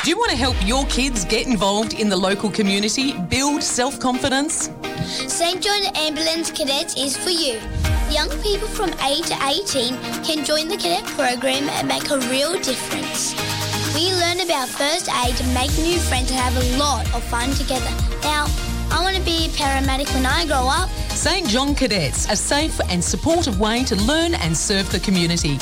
Do you want to help your kids get involved in the local community, build self-confidence? St John Ambulance Cadets is for you. Young people from 8 to 18 can join the cadet program and make a real difference. We learn about first aid, make new friends and have a lot of fun together. Now, I want to be a paramedic when I grow up. St John Cadets, a safe and supportive way to learn and serve the community.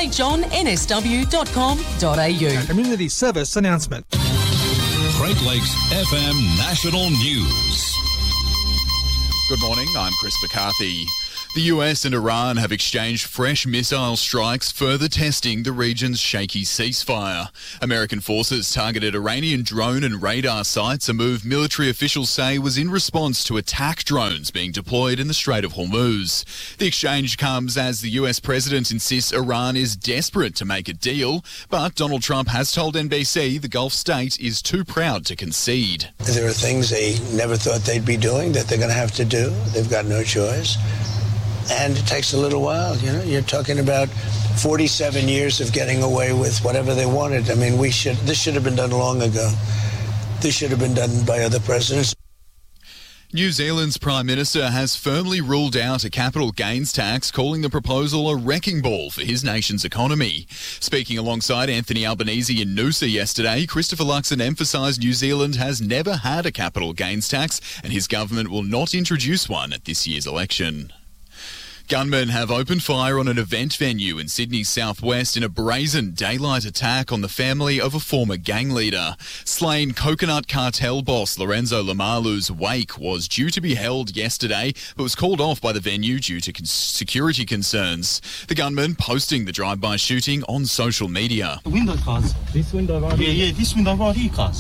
stjohnsw.com.au. Community service announcement. Great Lakes FM National News. Good morning, I'm Chris McCarthy. The US and Iran have exchanged fresh missile strikes, further testing the region's shaky ceasefire. American forces targeted Iranian drone and radar sites, a move military officials say was in response to attack drones being deployed in the Strait of Hormuz. The exchange comes as the US president insists Iran is desperate to make a deal, but Donald Trump has told NBC the Gulf state is too proud to concede. There are things they never thought they'd be doing that they're going to have to do. They've got no choice. And it takes a little while, you know. You're talking about 47 years of getting away with whatever they wanted. I mean, this should have been done long ago. This should have been done by other presidents. New Zealand's Prime Minister has firmly ruled out a capital gains tax, calling the proposal a wrecking ball for his nation's economy. Speaking alongside Anthony Albanese in Noosa yesterday, Christopher Luxon emphasised New Zealand has never had a capital gains tax and his government will not introduce one at this year's election. Gunmen have opened fire on an event venue in Sydney's southwest in a brazen daylight attack on the family of a former gang leader. Slain Coconut Cartel boss Lorenzo Lamalu's wake was due to be held yesterday, but was called off by the venue due to security concerns. The gunman posting the drive-by shooting on social media. The window cars. This window right here? Yeah, this window right here, cars.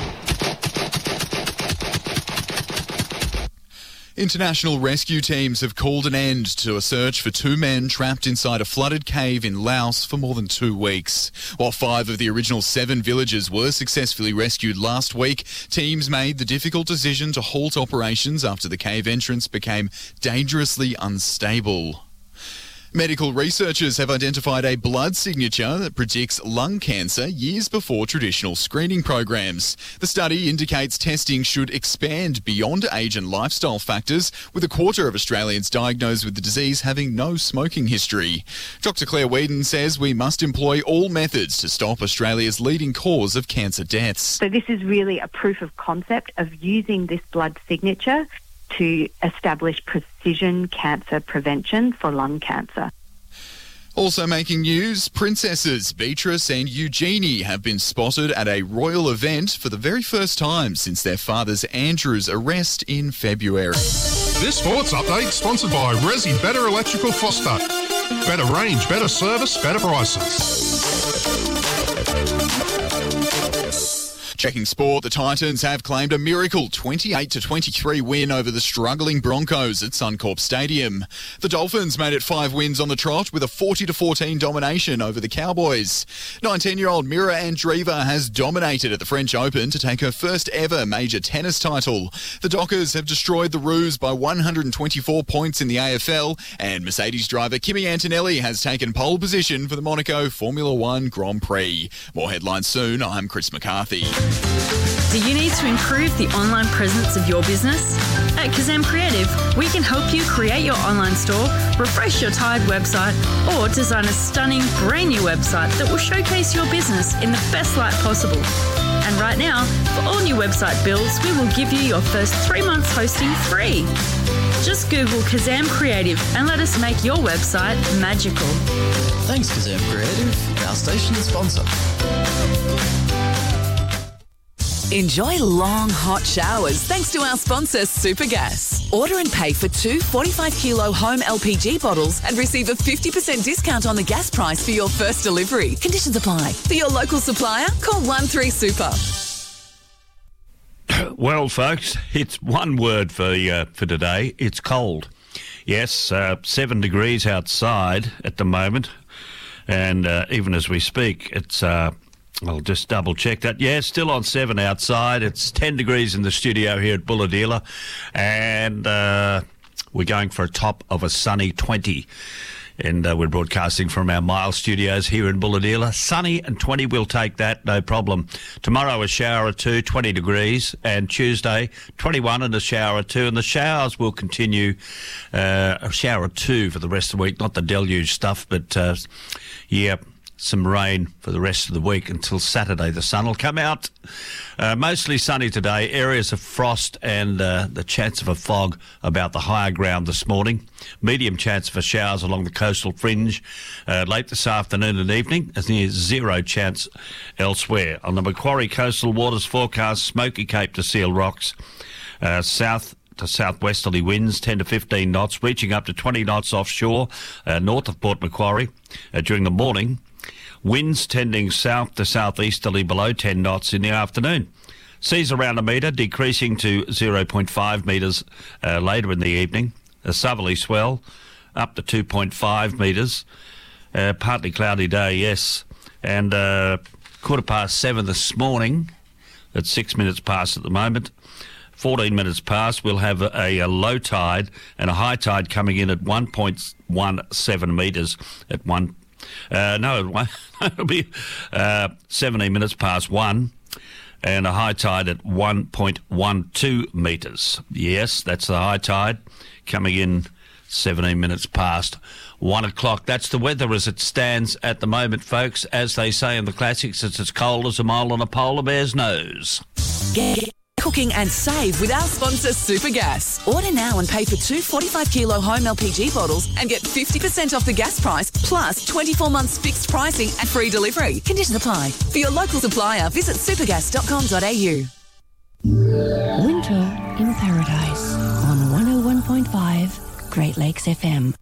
International rescue teams have called an end to a search for two men trapped inside a flooded cave in Laos for more than 2 weeks. While 5 of the original 7 villagers were successfully rescued last week, teams made the difficult decision to halt operations after the cave entrance became dangerously unstable. Medical researchers have identified a blood signature that predicts lung cancer years before traditional screening programs. The study indicates testing should expand beyond age and lifestyle factors, with a quarter of Australians diagnosed with the disease having no smoking history. Dr. Claire Whedon says we must employ all methods to stop Australia's leading cause of cancer deaths. So this is really a proof of concept of using this blood signature to establish precision cancer prevention for lung cancer. Also making news, princesses Beatrice and Eugenie have been spotted at a royal event for the very first time since their father's Andrew's arrest in February. This sports update sponsored by Resi Better Electrical Foster. Better range, better service, better prices. Checking sport, the Titans have claimed a miracle 28-23 win over the struggling Broncos at Suncorp Stadium. The Dolphins made it 5 wins on the trot with a 40-14 domination over the Cowboys. 19-year-old Mira Andreeva has dominated at the French Open to take her first ever major tennis title. The Dockers have destroyed the Roos by 124 points in the AFL, and Mercedes driver Kimi Antonelli has taken pole position for the Monaco Formula One Grand Prix. More headlines soon. I'm Chris McCarthy. Do you need to improve the online presence of your business? At Kazam Creative, we can help you create your online store, refresh your tired website, or design a stunning brand new website that will showcase your business in the best light possible. And right now, for all new website builds, we will give you your first 3 months hosting free. Just Google Kazam Creative and let us make your website magical. Thanks, Kazam Creative, our station sponsor. Enjoy long, hot showers thanks to our sponsor, Supergas. Order and pay for 2 45-kilo home LPG bottles and receive a 50% discount on the gas price for your first delivery. Conditions apply. For your local supplier, call 13-SUPER. Well, folks, it's one word for today. It's cold. Yes, 7 degrees outside at the moment. And even as we speak, it's... I'll just double check that. Yeah, still on 7 outside. It's 10 degrees in the studio here at Bulahdelah. And we're going for a top of a sunny 20 And we're broadcasting from our Mile Studios here in Bulahdelah. Sunny and 20, we'll take that, no problem. Tomorrow a shower or 2, 20 degrees. And Tuesday, 21 and a shower or 2. And the showers will continue, a shower or 2 for the rest of the week. Not the deluge stuff, but, some rain for the rest of the week until Saturday. The sun will come out. Mostly sunny today. Areas of frost and the chance of a fog about the higher ground this morning. Medium chance for showers along the coastal fringe late this afternoon and evening. As near zero chance elsewhere. On the Macquarie coastal waters forecast, Smoky Cape to Seal Rocks. South to southwesterly winds 10 to 15 knots, reaching up to 20 knots offshore north of Port Macquarie during the morning. Winds tending south to southeasterly below 10 knots in the afternoon. Seas around a metre, decreasing to 0.5 metres later in the evening. A southerly swell up to 2.5 metres. Partly cloudy day, yes. And 7:15 this morning, at 6 minutes past at the moment. 14 minutes past, we'll have a low tide and a high tide coming in at 1.17 metres at it'll be 17 minutes past 1 and a high tide at 1.12 metres. Yes, that's the high tide coming in 17 minutes past 1 o'clock. That's the weather as it stands at the moment, folks. As they say in the classics, it's as cold as a mile on a polar bear's nose. Get cooking and save with our sponsor Supergas. Order now and pay for 2 45-kilo home LPG bottles and get 50% off the gas price, plus 24 months fixed pricing and free delivery. Conditions apply. For your local supplier, visit supergas.com.au. Winter in Paradise on 101.5 Great Lakes FM.